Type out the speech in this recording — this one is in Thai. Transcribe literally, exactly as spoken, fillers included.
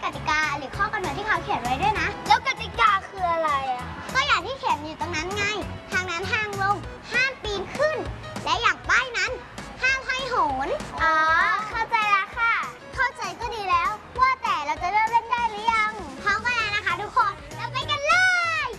ติกาหรือข้อกำหนดที่เขาเขียนไว้ด้วยนะแล้วกติกาคืออะไรอ่ะก็อย่างที่เขียนอยู่ตรงนั้นไง